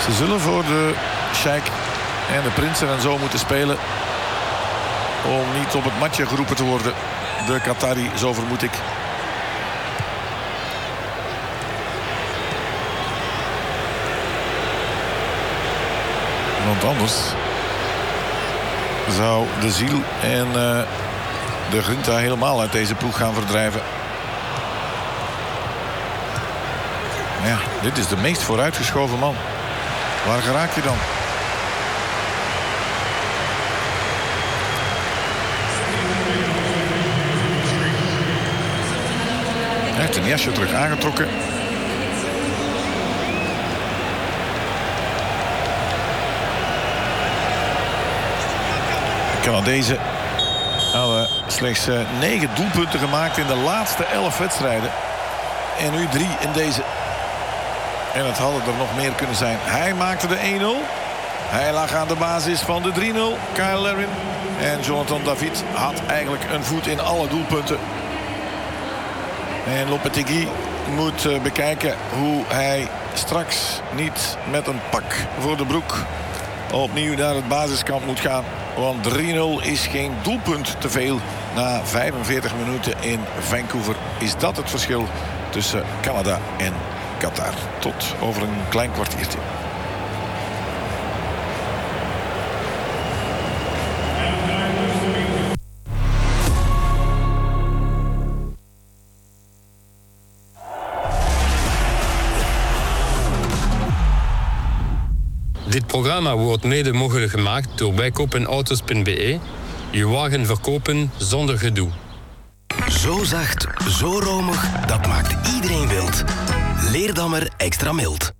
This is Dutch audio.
Ze zullen voor de Sheikh en de prinsen en zo moeten spelen om niet op het matje geroepen te worden. De Qatari, zo vermoed ik. Want anders zou de ziel en de Grinta helemaal uit deze ploeg gaan verdrijven. Ja, dit is de meest vooruitgeschoven man. Waar geraak je dan? Hij heeft een jasje terug aangetrokken. De Canadezen hadden slechts 9 doelpunten gemaakt in de laatste 11 wedstrijden. En nu 3 in deze. En het hadden er nog meer kunnen zijn. Hij maakte de 1-0. Hij lag aan de basis van de 3-0. Kyle Larin. En Jonathan David had eigenlijk een voet in alle doelpunten. En Lopetegui moet bekijken hoe hij straks niet met een pak voor de broek opnieuw naar het basiskamp moet gaan. Want 3-0 is geen doelpunt te veel. Na 45 minuten in Vancouver is dat het verschil tussen Canada en Qatar. Tot over een klein kwartiertje. Dit programma wordt mede mogelijk gemaakt door bijkopenautos.be. Je wagen verkopen zonder gedoe. Zo zacht, zo romig, dat maakt iedereen wild. Leerdammer extra mild.